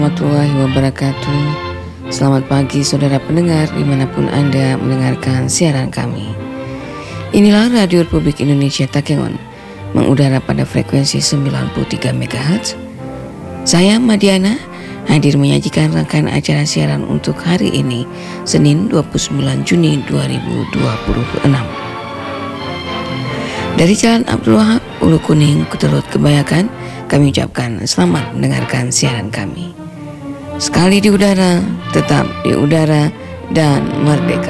Warahmatullahi wabarakatuh. Selamat pagi saudara pendengar dimanapun Anda mendengarkan siaran kami. Inilah Radio Republik Indonesia Takengon, mengudara pada frekuensi 93 MHz. Saya Madiana hadir menyajikan rangkaian acara siaran untuk hari ini, Senin 29 Juni 2026. Dari Jalan Abdul Wahab, Ulu Kuning, Kuterut, Kebayakan, kami ucapkan selamat mendengarkan siaran kami. Sekali di udara, tetap di udara, dan merdeka.